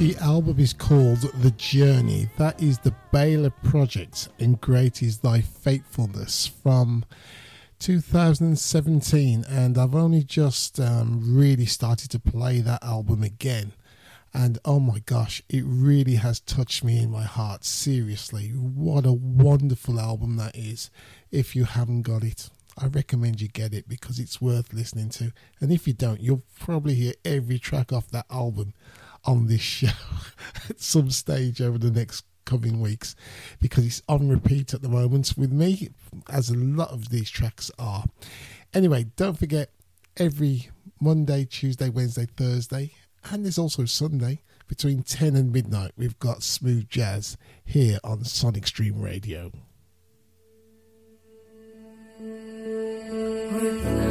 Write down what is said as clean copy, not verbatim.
The album is called The Journey. That is the Baylor Project, and Great Is Thy Faithfulness from 2017. And I've only just really started to play that album again. And oh my gosh, it really has touched me in my heart. Seriously, what a wonderful album that is. If you haven't got it, I recommend you get it because it's worth listening to. And if you don't, you'll probably hear every track off that album on this show at some stage over the next coming weeks, because it's on repeat at the moment with me, as a lot of these tracks are. Anyway, don't forget, every Monday, Tuesday, Wednesday, Thursday, and there's also Sunday, between 10 and midnight, we've got smooth jazz here on Sonic Stream Radio. With